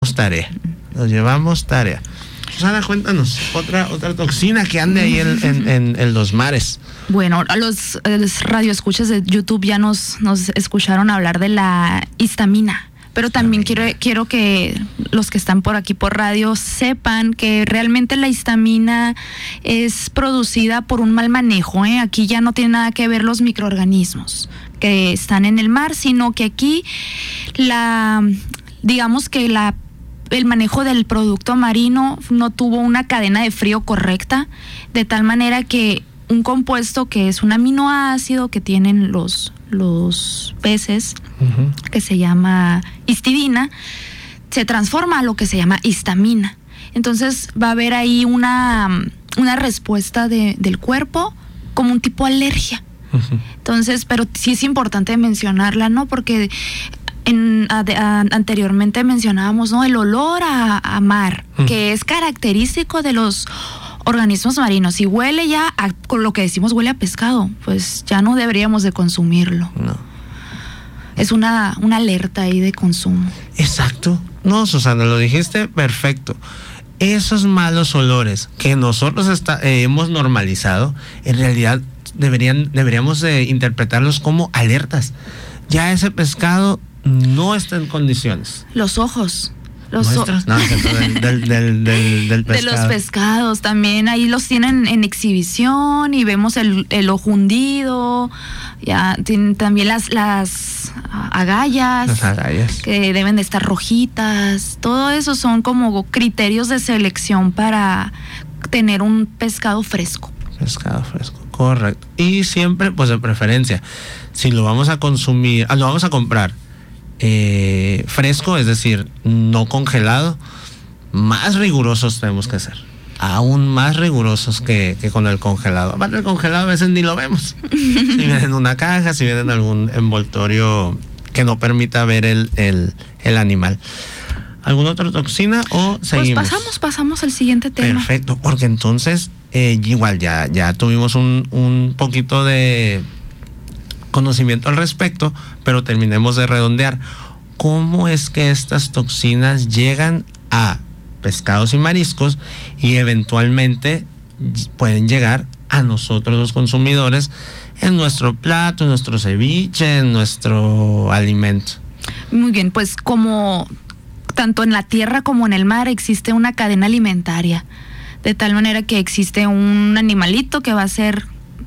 llevamos tarea. Susana, cuéntanos, otra toxina que ande ahí en los mares. Bueno, los radioescuchas de YouTube ya nos escucharon hablar de la histamina. Pero también quiero que los que están por aquí por radio sepan que realmente la histamina es producida por un mal manejo, ¿eh? Aquí ya no tiene nada que ver los microorganismos que están en el mar, sino que aquí el manejo del producto marino no tuvo una cadena de frío correcta, de tal manera que un compuesto que es un aminoácido que tienen los peces, que se llama histidina, se transforma a lo que se llama histamina. Entonces va a haber ahí una respuesta del cuerpo como un tipo de alergia. Entonces, pero sí es importante mencionarla, ¿no? Porque anteriormente mencionábamos, ¿no?, el olor a mar, que es característico de los organismos marinos. Si huele ya con lo que decimos huele a pescado, pues ya no deberíamos de consumirlo. No. Es una alerta ahí de consumo. Exacto. No, Susana, lo dijiste perfecto. Esos malos olores que nosotros hemos normalizado, en realidad deberíamos de interpretarlos como alertas. Ya ese pescado no está en condiciones. Los ojos. Del pescado. De los pescados también, ahí los tienen en exhibición y vemos el ojo hundido, ya tienen también las agallas. Las agallas. Que deben de estar rojitas. Todo eso son como criterios de selección para tener un pescado fresco. Pescado fresco, correcto. Y siempre, pues de preferencia, si lo vamos a consumir, lo vamos a comprar fresco, es decir, no congelado, más rigurosos tenemos que ser, aún más rigurosos que con el congelado. Aparte, el congelado a veces ni lo vemos. Si viene en una caja, si viene en algún envoltorio que no permita ver el animal. ¿Alguna otra toxina o seguimos? Pues pasamos al siguiente tema. Perfecto, porque entonces igual ya tuvimos un poquito de conocimiento al respecto, pero terminemos de redondear. ¿Cómo es que estas toxinas llegan a pescados y mariscos y eventualmente pueden llegar a nosotros los consumidores en nuestro plato, en nuestro ceviche, en nuestro alimento? Muy bien, pues como tanto en la tierra como en el mar existe una cadena alimentaria, de tal manera que existe un animalito que va a ser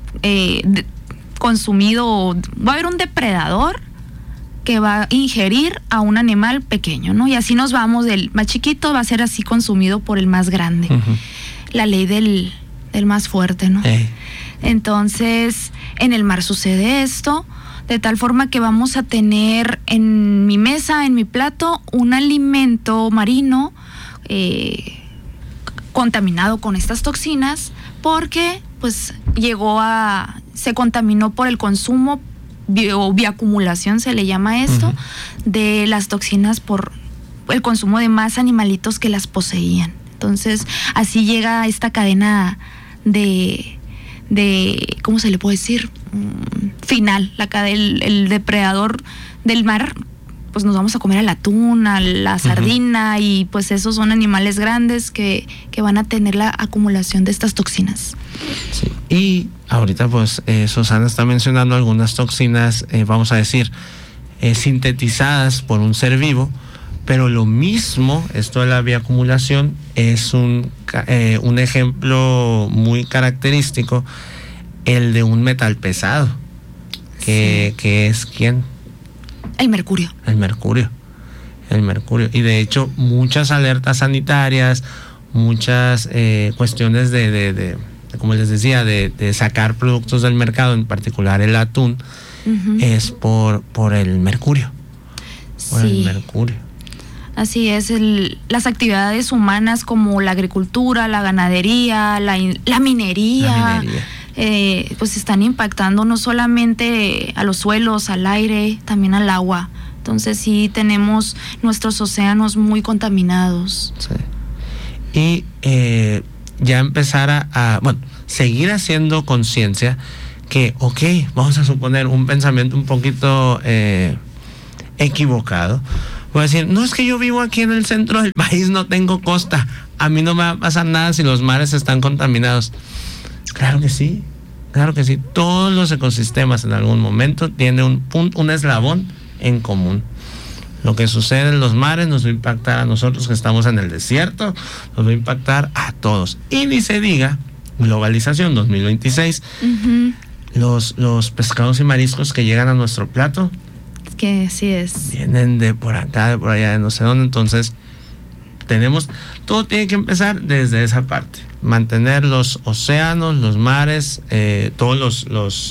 consumido, va a haber un depredador que va a ingerir a un animal pequeño, ¿no? Y así nos vamos, del más chiquito va a ser así consumido por el más grande. La ley del más fuerte, ¿no? Entonces, en el mar sucede esto, de tal forma que vamos a tener en mi mesa, en mi plato, un alimento marino contaminado con estas toxinas, porque pues se contaminó por el consumo, bioacumulación se le llama esto, de las toxinas por el consumo de más animalitos que las poseían. Entonces, así llega esta cadena de ¿cómo se le puede decir? Final, el depredador del mar, pues nos vamos a comer al atún, a la sardina, y pues esos son animales grandes que van a tener la acumulación de estas toxinas. Sí. Y ahorita pues Susana está mencionando algunas toxinas, vamos a decir, sintetizadas por un ser vivo, pero lo mismo, esto de la bioacumulación es un ejemplo muy característico, el de un metal pesado, que es ¿quién? El mercurio. El mercurio. Y de hecho muchas alertas sanitarias, muchas cuestiones de como les decía, de sacar productos del mercado, en particular el atún, es por el mercurio. El mercurio. Así es, las actividades humanas como la agricultura, la ganadería, la minería. Pues están impactando no solamente a los suelos, al aire, también al agua. Entonces sí tenemos nuestros océanos muy contaminados. Sí. Y ya empezar a seguir haciendo conciencia que, vamos a suponer un pensamiento un poquito equivocado, Voy a decir, no, es que yo vivo aquí en el centro del país, no tengo costa, a mí no me va a pasar nada si los mares están contaminados. Claro que sí, todos los ecosistemas en algún momento tienen un eslabón en común. Lo que sucede en los mares nos va a impactar a nosotros que estamos en el desierto, nos va a impactar a todos. Y ni se diga, globalización 2026, los pescados y mariscos que llegan a nuestro plato, que sí es, vienen de por acá, de por allá, de no sé dónde. Entonces todo tiene que empezar desde esa parte, mantener los océanos, los mares, todos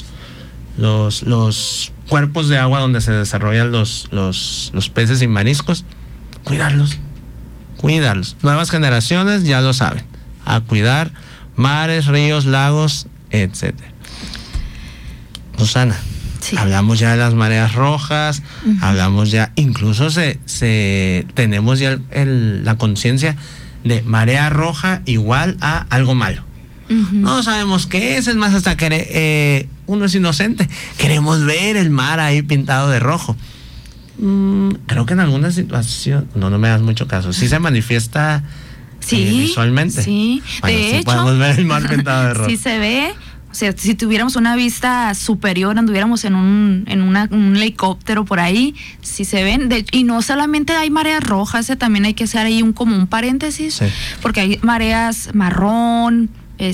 los cuerpos de agua donde se desarrollan los peces y mariscos, cuidarlos. Nuevas generaciones ya lo saben, a cuidar mares, ríos, lagos, etcétera. Susana, sí. Hablamos ya de las mareas rojas, hablamos ya, incluso tenemos ya la conciencia de marea roja igual a algo malo. No sabemos qué es más hasta que uno es inocente, queremos ver el mar ahí pintado de rojo. Creo que en alguna situación, no me das mucho caso, sí se manifiesta visualmente. Sí, bueno, de hecho podemos ver el mar pintado de rojo. Sí se ve. O sea, si tuviéramos una vista superior, anduviéramos en un helicóptero por ahí, sí se ven. Y no solamente hay mareas rojas, también hay que hacer ahí como un paréntesis, sí. Porque hay mareas marrón,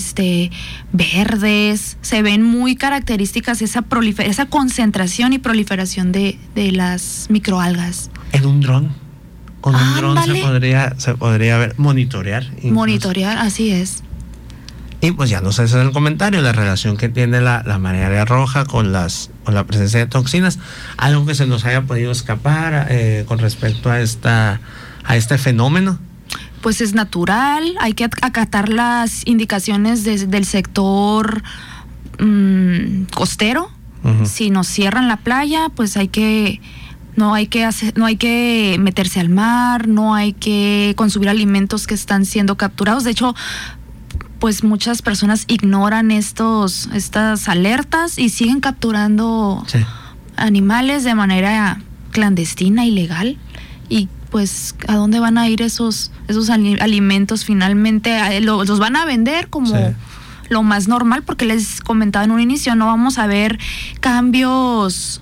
verdes, se ven muy características esa concentración y proliferación de las microalgas. En un dron, con un dron se podría ver, monitorear. Incluso. Monitorear, así es. Y pues ya nos haces el comentario, la relación que tiene la marea roja con la presencia de toxinas, algo que se nos haya podido escapar con respecto a este fenómeno. Pues es natural, hay que acatar las indicaciones del sector costero. Si nos cierran la playa, pues no hay que meterse al mar, no hay que consumir alimentos que están siendo capturados. De hecho, pues muchas personas ignoran estas alertas y siguen capturando animales de manera clandestina, ilegal. Y pues, ¿a dónde van a ir esos alimentos finalmente? Los van a vender como lo más normal, porque les comentaba en un inicio, no vamos a ver cambios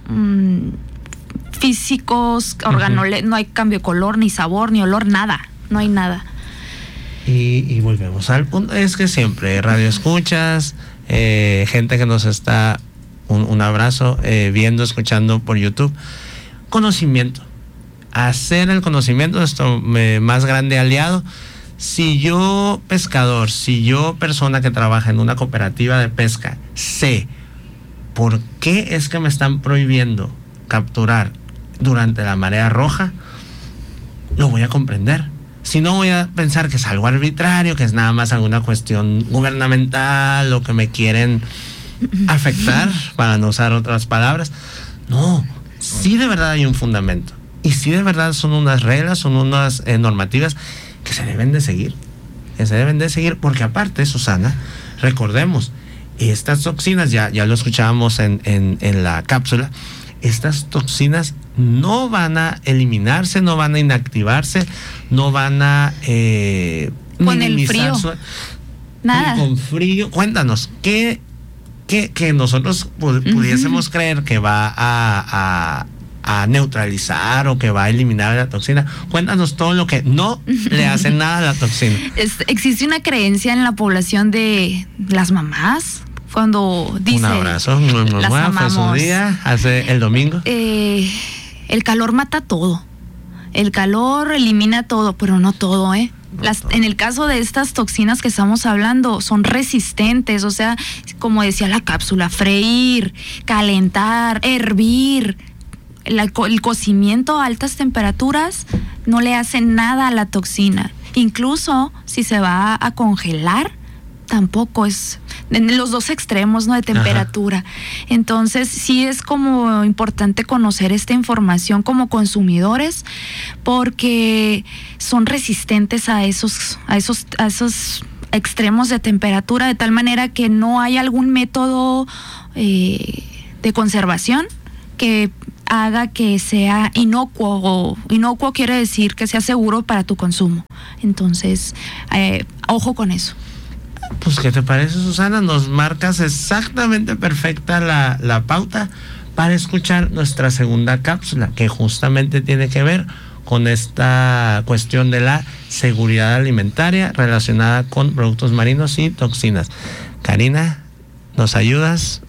físicos, no hay cambio de color, ni sabor, ni olor, nada, no hay nada. Y volvemos al punto, es que siempre radio escuchas, gente que nos está, un abrazo, viendo, escuchando por YouTube, conocimiento, hacer el conocimiento nuestro más grande aliado. Si yo pescador, persona que trabaja en una cooperativa de pesca, sé por qué es que me están prohibiendo capturar durante la marea roja, lo voy a comprender. Si no, voy a pensar que es algo arbitrario, que es nada más alguna cuestión gubernamental o que me quieren afectar, para no usar otras palabras. No, sí de verdad hay un fundamento. Y sí de verdad son unas reglas, son unas normativas que se deben de seguir. Porque aparte, Susana, recordemos, estas toxinas, ya lo escuchábamos en la cápsula, estas toxinas no van a eliminarse, no van a inactivarse, no van a con el frío. Nada. Con frío. Cuéntanos, ¿qué nosotros pudiésemos creer que va a neutralizar o que va a eliminar la toxina? Cuéntanos todo lo que no le hace nada a la toxina. Existe una creencia en la población de las mamás, cuando dice... Un abrazo, fue su día, hace el domingo. El calor mata todo. El calor elimina todo, pero no todo, ¿eh? En el caso de estas toxinas que estamos hablando, son resistentes, o sea, como decía la cápsula, freír, calentar, hervir, el cocimiento a altas temperaturas no le hace nada a la toxina. Incluso si se va a congelar, tampoco es en los dos extremos, ¿no?, de temperatura. Ajá. Entonces sí es como importante conocer esta información como consumidores, porque son resistentes a esos extremos de temperatura, de tal manera que no hay algún método de conservación que haga que sea inocuo. Inocuo quiere decir que sea seguro para tu consumo. Entonces, ojo con eso. Pues, ¿qué te parece, Susana? Nos marcas exactamente perfecta la pauta para escuchar nuestra segunda cápsula, que justamente tiene que ver con esta cuestión de la seguridad alimentaria relacionada con productos marinos y toxinas. Karina, ¿nos ayudas?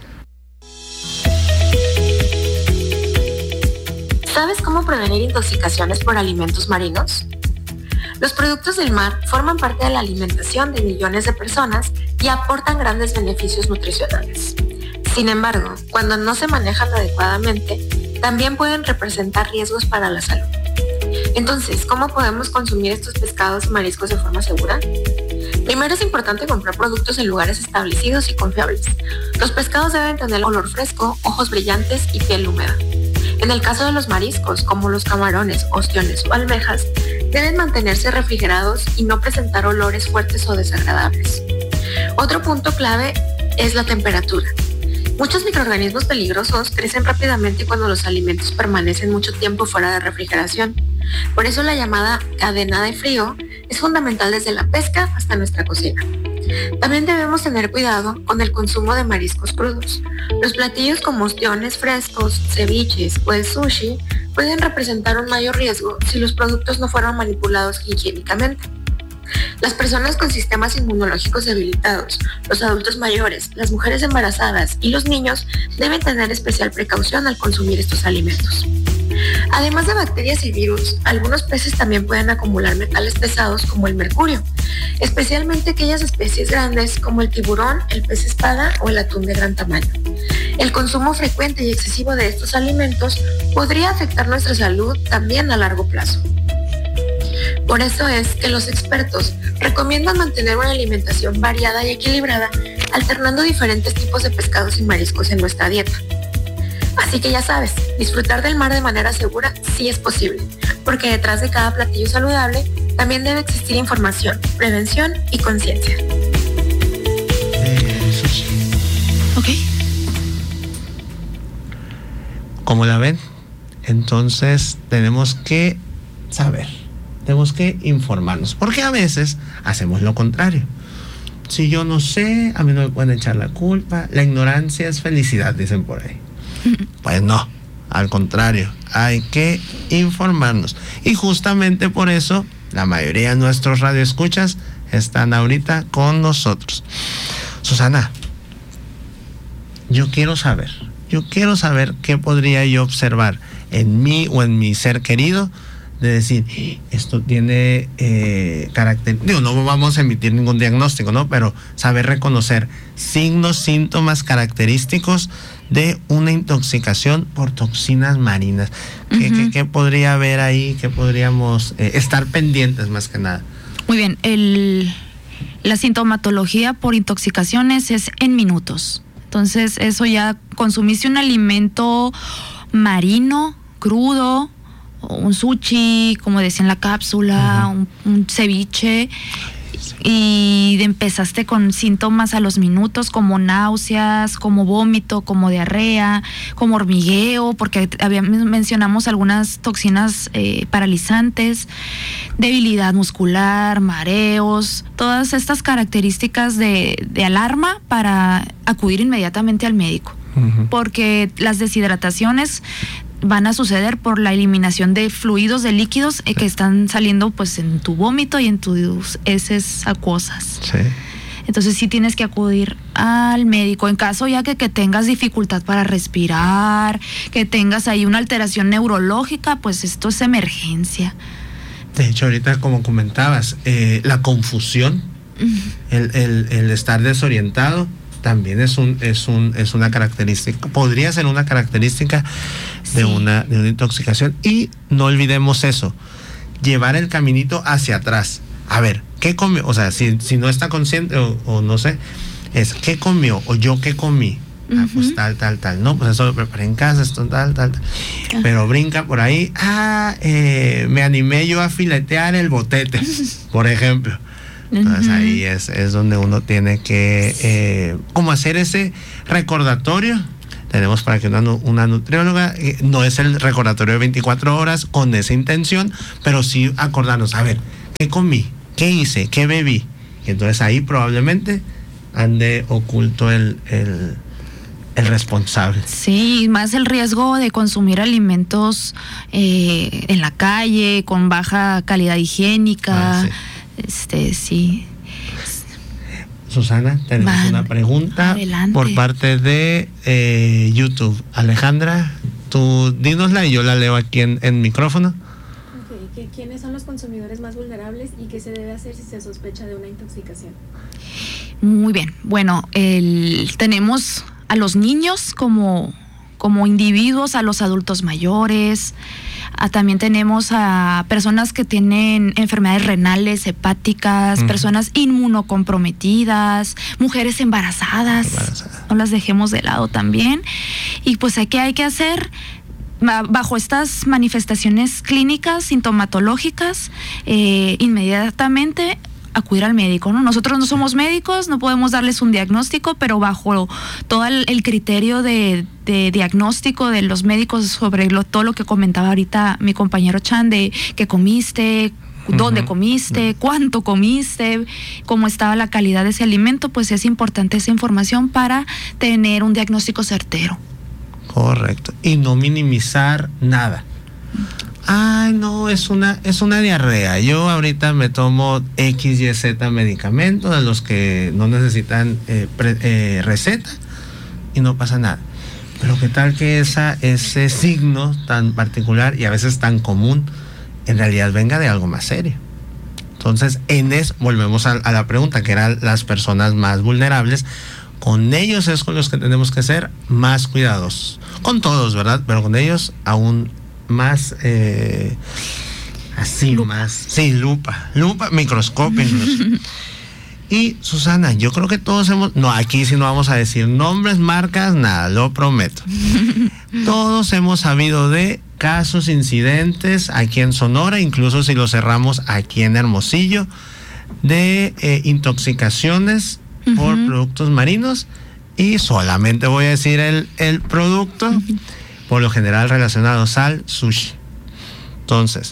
¿Sabes cómo prevenir intoxicaciones por alimentos marinos? Los productos del mar forman parte de la alimentación de millones de personas y aportan grandes beneficios nutricionales. Sin embargo, cuando no se manejan adecuadamente, también pueden representar riesgos para la salud. Entonces, ¿cómo podemos consumir estos pescados y mariscos de forma segura? Primero, es importante comprar productos en lugares establecidos y confiables. Los pescados deben tener olor fresco, ojos brillantes y piel húmeda. En el caso de los mariscos, como los camarones, ostiones o almejas, deben mantenerse refrigerados y no presentar olores fuertes o desagradables. Otro punto clave es la temperatura. Muchos microorganismos peligrosos crecen rápidamente cuando los alimentos permanecen mucho tiempo fuera de refrigeración. Por eso la llamada cadena de frío es fundamental desde la pesca hasta nuestra cocina. También debemos tener cuidado con el consumo de mariscos crudos. Los platillos como ostiones frescos, ceviches o el sushi pueden representar un mayor riesgo si los productos no fueron manipulados higiénicamente. Las personas con sistemas inmunológicos debilitados, los adultos mayores, las mujeres embarazadas y los niños deben tener especial precaución al consumir estos alimentos. Además de bacterias y virus, algunos peces también pueden acumular metales pesados como el mercurio, especialmente aquellas especies grandes como el tiburón, el pez espada o el atún de gran tamaño. El consumo frecuente y excesivo de estos alimentos podría afectar nuestra salud también a largo plazo. Por eso es que los expertos recomiendan mantener una alimentación variada y equilibrada, alternando diferentes tipos de pescados y mariscos en nuestra dieta. Así que ya sabes, disfrutar del mar de manera segura sí es posible, porque detrás de cada platillo saludable también debe existir información, prevención y conciencia. Ok. ¿Cómo la ven? Entonces tenemos que saber, tenemos que informarnos, porque a veces hacemos lo contrario. Si yo no sé, a mí no me pueden echar la culpa. La ignorancia es felicidad, dicen por ahí. Pues no, al contrario, hay que informarnos. Y justamente por eso la mayoría de nuestros radioescuchas están ahorita con nosotros. Susana, yo quiero saber qué podría yo observar en mí o en mi ser querido, de decir, esto tiene carácter, digo, no vamos a emitir ningún diagnóstico, ¿no? Pero saber reconocer signos, síntomas característicos de una intoxicación por toxinas marinas. ¿Qué podría haber ahí? ¿Qué podríamos estar pendientes más que nada? Muy bien, la sintomatología por intoxicaciones es en minutos. Entonces, eso ya consumiste un alimento marino, crudo, un sushi, como decía en la cápsula, un ceviche, y empezaste con síntomas a los minutos, como náuseas, como vómito, como diarrea, como hormigueo, porque mencionamos algunas toxinas paralizantes, debilidad muscular, mareos, todas estas características de alarma para acudir inmediatamente al médico, porque las deshidrataciones van a suceder por la eliminación de fluidos, de líquidos que están saliendo pues en tu vómito y en tus heces acuosas. Sí. Entonces sí tienes que acudir al médico en caso ya que tengas dificultad para respirar, que tengas ahí una alteración neurológica, pues esto es emergencia. De hecho, ahorita como comentabas, la confusión, el estar desorientado, también es una característica, podría ser una característica de una intoxicación. Y no olvidemos eso, llevar el caminito hacia atrás. A ver, ¿qué comió? O sea, si no está consciente o no sé, es ¿qué comió? O yo ¿qué comí? Pues tal. No, pues eso lo preparé en casa, esto tal. Pero brinca por ahí, me animé yo a filetear el botete, por ejemplo. Entonces ahí es donde uno tiene que como hacer ese recordatorio tenemos para que una nutrióloga, no es el recordatorio de 24 horas con esa intención, pero sí acordarnos, a ver, ¿qué comí? ¿Qué hice? ¿Qué bebí? Y entonces ahí probablemente ande oculto el responsable. Sí, más el riesgo de consumir alimentos en la calle, con baja calidad higiénica. Sí. Susana, tenemos una pregunta por parte de YouTube. Alejandra, tú dínosla y yo la leo aquí en micrófono. Okay. ¿Quiénes son los consumidores más vulnerables y qué se debe hacer si se sospecha de una intoxicación? Muy bien. Bueno, tenemos a los niños como individuos, a los adultos mayores, también tenemos a personas que tienen enfermedades renales, hepáticas, personas inmunocomprometidas, mujeres embarazadas, no las dejemos de lado también. Y pues ¿qué hay que hacer? Bajo estas manifestaciones clínicas, sintomatológicas, inmediatamente acudir al médico, ¿no? Nosotros no somos médicos, no podemos darles un diagnóstico, pero bajo todo el criterio de diagnóstico de los médicos sobre todo lo que comentaba ahorita mi compañero Chan, de qué comiste, dónde comiste, cuánto comiste, cómo estaba la calidad de ese alimento, pues es importante esa información para tener un diagnóstico certero. Correcto. Y no minimizar nada. Ay, no, es una diarrea. Yo ahorita me tomo X, Y, Z medicamentos de los que no necesitan receta y no pasa nada. Pero qué tal que ese signo tan particular y a veces tan común en realidad venga de algo más serio. Entonces, volvemos a la pregunta, que eran las personas más vulnerables. Con ellos es con los que tenemos que ser más cuidadosos. Con todos, ¿verdad? Pero con ellos aún más lupa, microscopio incluso. Y Susana, yo creo que todos aquí sí no vamos a decir nombres, marcas, nada, lo prometo. Todos hemos sabido de casos, incidentes aquí en Sonora, incluso si lo cerramos aquí en Hermosillo, de intoxicaciones por productos marinos, y solamente voy a decir el producto, por lo general relacionados al sushi. Entonces,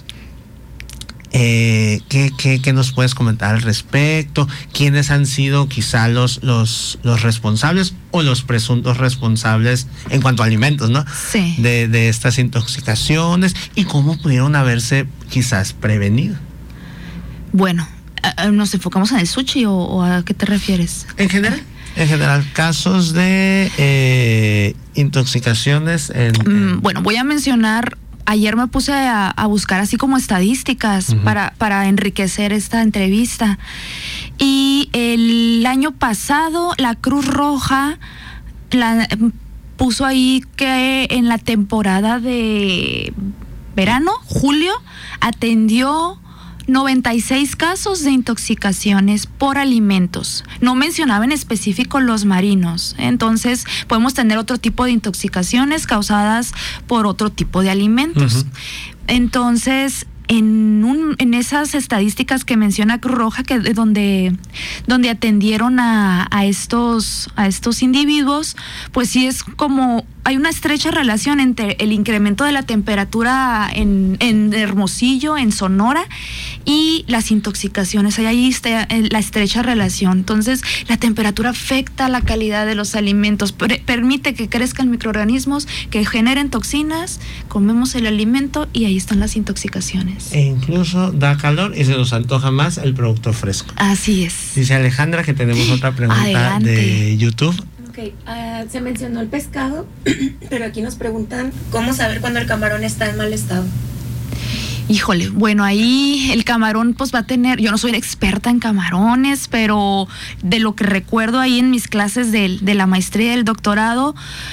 ¿qué nos puedes comentar al respecto? ¿Quiénes han sido quizá los responsables o los presuntos responsables en cuanto a alimentos, ¿no? Sí. De estas intoxicaciones, y cómo pudieron haberse quizás prevenido. Bueno, ¿nos enfocamos en el sushi o a qué te refieres? En general, casos de intoxicaciones Bueno, voy a mencionar, ayer me puse a buscar así como estadísticas para enriquecer esta entrevista. Y el año pasado la Cruz Roja puso ahí que en la temporada de verano, julio, atendió 96 casos de intoxicaciones por alimentos. No mencionaba en específico los marinos. Entonces, podemos tener otro tipo de intoxicaciones causadas por otro tipo de alimentos. Entonces, en esas estadísticas que menciona Cruz Roja, que donde atendieron a estos individuos, pues sí es como hay una estrecha relación entre el incremento de la temperatura en Hermosillo, en Sonora, y las intoxicaciones. Ahí está la estrecha relación. Entonces, la temperatura afecta la calidad de los alimentos, permite que crezcan microorganismos que generen toxinas, comemos el alimento y ahí están las intoxicaciones. E incluso da calor y se nos antoja más el producto fresco. Así es. Dice Alejandra que tenemos otra pregunta. Adelante. De YouTube. Se mencionó el pescado, pero aquí nos preguntan cómo saber cuando el camarón está en mal estado. Híjole, bueno, ahí el camarón pues va a tener, yo no soy experta en camarones, pero de lo que recuerdo ahí en mis clases de la maestría y del doctorado,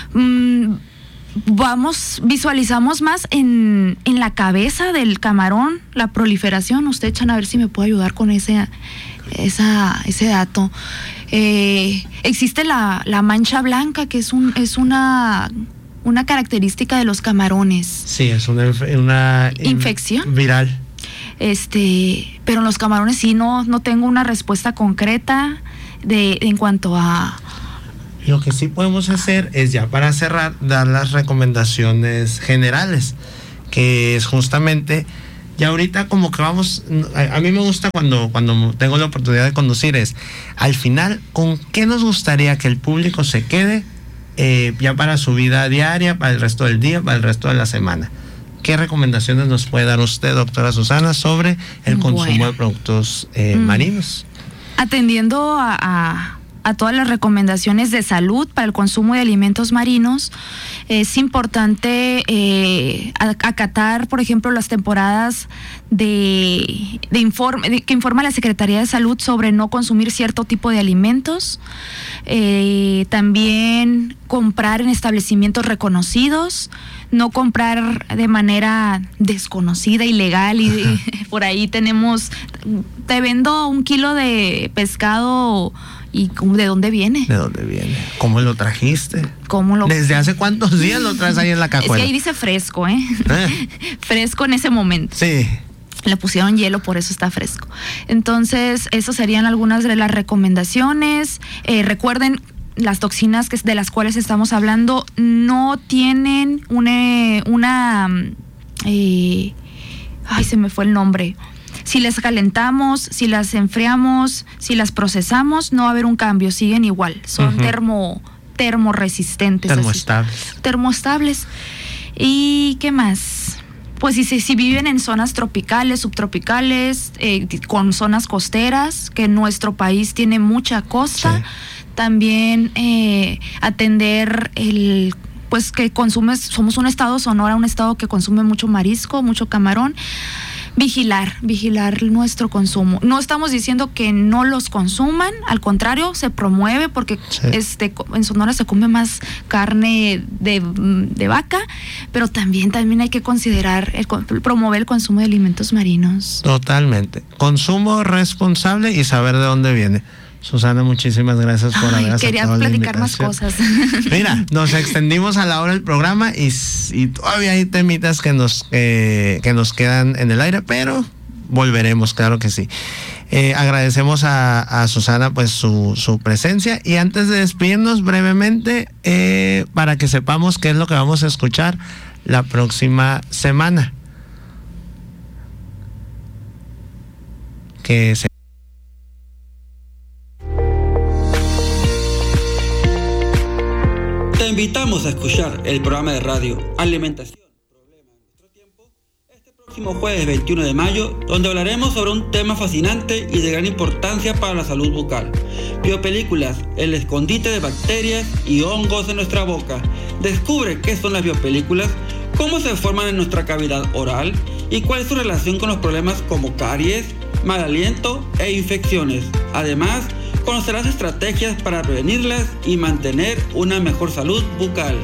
visualizamos más en la cabeza del camarón, la proliferación. Usted, Chan, a ver si me puede ayudar con ese dato. Existe la mancha blanca, que es una característica de los camarones. Sí, es una infección viral. Pero en los camarones sí no tengo una respuesta concreta en cuanto a Lo que sí podemos hacer es, ya para cerrar, dar las recomendaciones generales, que es justamente, ya ahorita como que vamos, a mí me gusta cuando tengo la oportunidad de conducir, es al final, ¿con qué nos gustaría que el público se quede ya para su vida diaria, para el resto del día, para el resto de la semana? ¿Qué recomendaciones nos puede dar usted, doctora Susana, sobre el consumo de productos marinos? Atendiendo a todas las recomendaciones de salud para el consumo de alimentos marinos, es importante acatar, por ejemplo, las temporadas que informa la Secretaría de Salud sobre no consumir cierto tipo de alimentos. También comprar en establecimientos reconocidos, no comprar de manera desconocida, ilegal, y por ahí tenemos, te vendo 1 kilo de pescado. ¿Y de dónde viene? ¿De dónde viene? ¿Cómo lo trajiste? ¿Cómo lo... ¿Desde hace cuántos días lo traes ahí en la cajuela? Es que ahí dice fresco, Fresco en ese momento. Sí. Le pusieron hielo, por eso está fresco. Entonces, esas serían algunas de las recomendaciones. Recuerden, las toxinas de las cuales estamos hablando no tienen se me fue el nombre. Si las calentamos, si las enfriamos, si las procesamos, no va a haber un cambio, siguen igual. Son termoresistentes. Termoestables. ¿Y qué más? Pues si viven en zonas tropicales, subtropicales, con zonas costeras, que nuestro país tiene mucha costa, sí. También atender pues que somos un estado, Sonora, un estado que consume mucho marisco, mucho camarón. Vigilar nuestro consumo. No estamos diciendo que no los consuman, al contrario, se promueve porque sí. En Sonora se come más carne de vaca, pero también hay que considerar promover el consumo de alimentos marinos. Totalmente. Consumo responsable y saber de dónde viene. Susana, muchísimas gracias por haber aceptado quería platicar más cosas. Mira, nos extendimos a la hora del programa y todavía hay temitas que nos quedan en el aire, pero volveremos, claro que sí. Agradecemos a Susana pues su presencia, y antes de despedirnos brevemente, para que sepamos qué es lo que vamos a escuchar la próxima semana. Te invitamos a escuchar el programa de radio Alimentación, Problema de Nuestro Tiempo, este próximo jueves 21 de mayo, donde hablaremos sobre un tema fascinante y de gran importancia para la salud bucal. Biopelículas, el escondite de bacterias y hongos en nuestra boca. Descubre qué son las biopelículas, cómo se forman en nuestra cavidad oral y cuál es su relación con los problemas como caries, mal aliento e infecciones. Además, conocerás estrategias para prevenirlas y mantener una mejor salud bucal.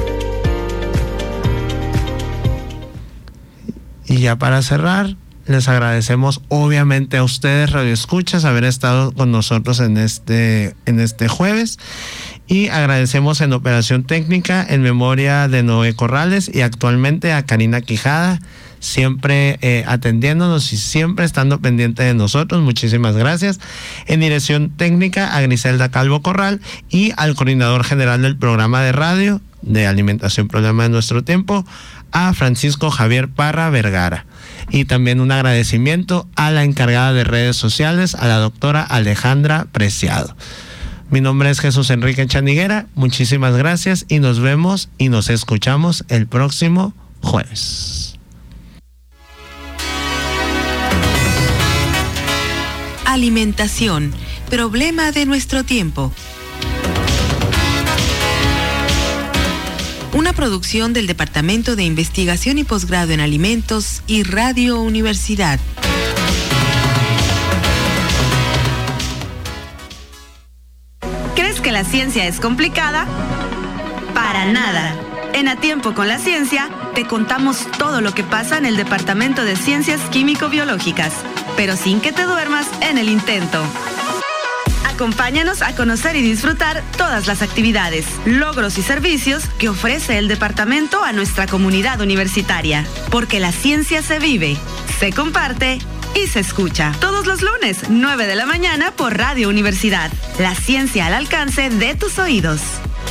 Y ya para cerrar, les agradecemos obviamente a ustedes, radioescuchas, haber estado con nosotros en este jueves, y agradecemos en operación técnica, en memoria de Noé Corrales, y actualmente a Karina Quijada, siempre atendiéndonos y siempre estando pendiente de nosotros. Muchísimas gracias. En dirección técnica a Griselda Calvo Corral, y al coordinador general del programa de radio de Alimentación, Problema de Nuestro Tiempo, a Francisco Javier Parra Vergara. Y también un agradecimiento a la encargada de redes sociales, a la doctora Alejandra Preciado. Mi nombre es Jesús Enrique Chaniguera. Muchísimas gracias y nos vemos y nos escuchamos el próximo jueves. Alimentación, problema de nuestro tiempo. Una producción del Departamento de Investigación y Posgrado en Alimentos y Radio Universidad. ¿Crees que la ciencia es complicada? Para nada. En A Tiempo con la Ciencia, te contamos todo lo que pasa en el Departamento de Ciencias Químico-Biológicas, pero sin que te duermas en el intento. Acompáñanos a conocer y disfrutar todas las actividades, logros y servicios que ofrece el departamento a nuestra comunidad universitaria. Porque la ciencia se vive, se comparte y se escucha. Todos los lunes, 9 de la mañana por Radio Universidad. La ciencia al alcance de tus oídos.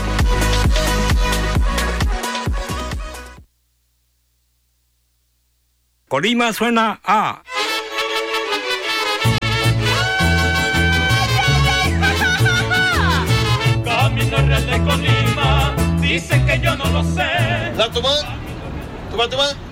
Colima suena a... Camino real de Colima, dicen que yo no lo sé. Toma.